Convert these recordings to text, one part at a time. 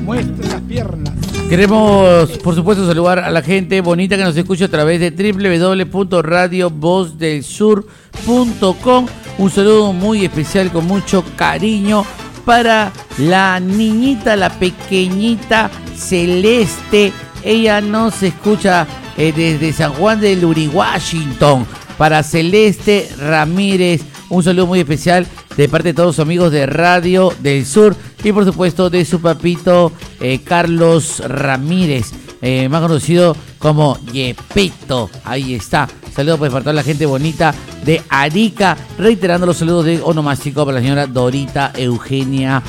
muestre las piernas. Queremos, por supuesto, saludar a la gente bonita que nos escucha a través de www.radiovozdelsur.com. Un saludo muy especial con mucho cariño para la niñita, la pequeñita Celeste. Ella nos escucha desde San Juan del Washington. Para Celeste Ramírez, un saludo muy especial de parte de todos los amigos de Radio del Sur y por supuesto de su papito Carlos Ramírez, más conocido como Yepito. Ahí está. Saludos pues para toda la gente bonita de Arica, reiterando los saludos de onomástico para la señora Dorita Eugenia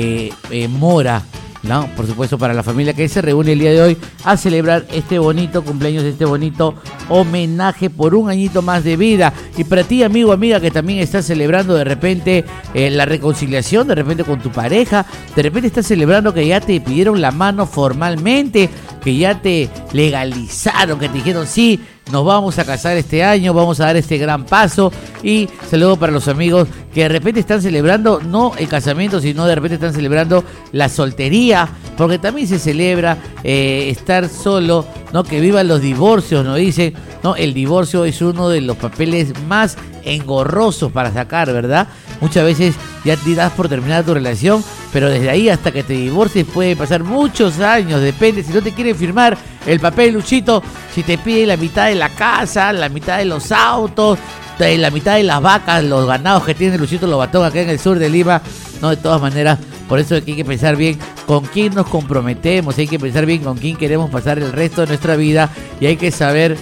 Mora, ¿no? Por supuesto para la familia que se reúne el día de hoy a celebrar este bonito cumpleaños, este bonito homenaje por un añito más de vida. Y para ti, amigo, amiga, que también estás celebrando de repente la reconciliación, de repente con tu pareja, de repente estás celebrando que ya te pidieron la mano formalmente, que ya te legalizaron, que te dijeron sí, nos vamos a casar este año, vamos a dar este gran paso. Y saludo para los amigos que de repente están celebrando no el casamiento, sino de repente están celebrando la soltería, porque también se celebra estar solo, ¿no? Que vivan los divorcios, nos dicen, ¿no? El divorcio es uno de los papeles más engorrosos para sacar, ¿verdad? Muchas veces ya te das por terminada tu relación, pero desde ahí hasta que te divorcies puede pasar muchos años, depende. Si no te quieren firmar el papel, Luchito, si te piden la mitad de la casa, la mitad de los autos, la mitad de las vacas, los ganados que tiene Luchito Lobatón acá en el sur de Lima, no, de todas maneras, por eso hay que pensar bien con quién nos comprometemos, hay que pensar bien con quién queremos pasar el resto de nuestra vida y hay que saber,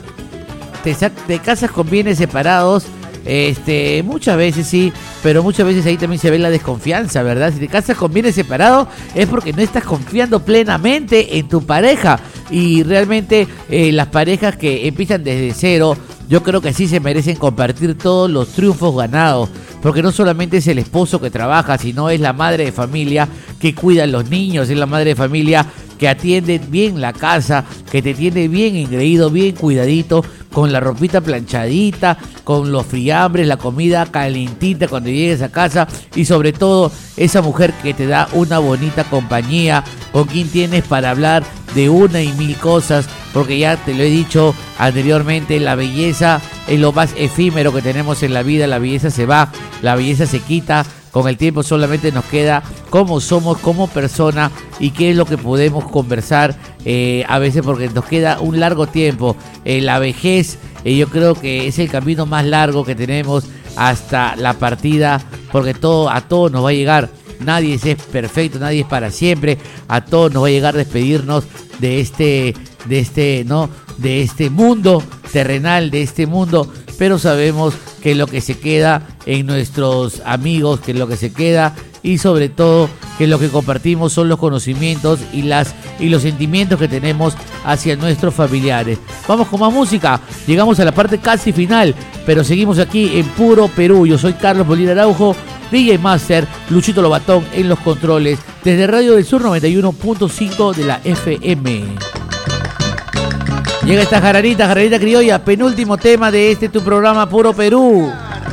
te casas con bienes separados, muchas veces sí, pero muchas veces ahí también se ve la desconfianza, ¿verdad? Si te casas con bienes separados es porque no estás confiando plenamente en tu pareja y realmente las parejas que empiezan desde cero, yo creo que sí se merecen compartir todos los triunfos ganados, porque no solamente es el esposo que trabaja, sino es la madre de familia que cuida a los niños, es la madre de familia que atiende bien la casa, que te tiene bien engreído, bien cuidadito, con la ropita planchadita, con los friambres, la comida calentita cuando llegues a casa y sobre todo esa mujer que te da una bonita compañía, con quien tienes para hablar de una y mil cosas, porque ya te lo he dicho anteriormente, la belleza es lo más efímero que tenemos en la vida, la belleza se va, la belleza se quita, con el tiempo solamente nos queda cómo somos como persona y qué es lo que podemos conversar a veces porque nos queda un largo tiempo. La vejez yo creo que es el camino más largo que tenemos hasta la partida, porque a todos nos va a llegar. Nadie es perfecto, nadie es para siempre. A todos nos va a llegar despedirnos de este mundo terrenal, de este mundo, pero sabemos que lo que se queda en nuestros amigos, que lo que se queda y sobre todo que lo que compartimos son los conocimientos y los sentimientos que tenemos hacia nuestros familiares. Vamos con más música, llegamos a la parte casi final, pero seguimos aquí en Puro Perú. Yo soy Carlos Molina Araujo, DJ Master, Luchito Lobatón en los controles, desde Radio del Sur 91.5 de la FM. Llega esta jararita criolla, penúltimo tema de tu programa Puro Perú.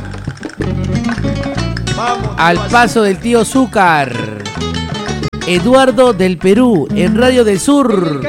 Al paso del tío Zúcar, Eduardo del Perú, en Radio del Sur.